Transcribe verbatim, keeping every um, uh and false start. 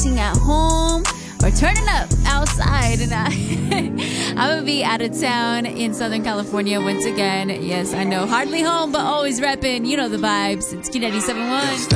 relaxing at home or turning up outside. And I, I'm going to be out of town in Southern California once again. Yes, I know. Hardly home, but always repping. You know the vibes. It's Q ninety-seven point one.